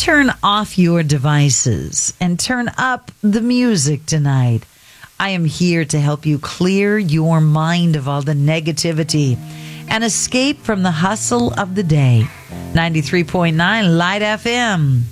turn off your devices and turn up the music tonight. I am here to help you clear your mind of all the negativity and escape from the hustle of the day. 93.9 Light FM.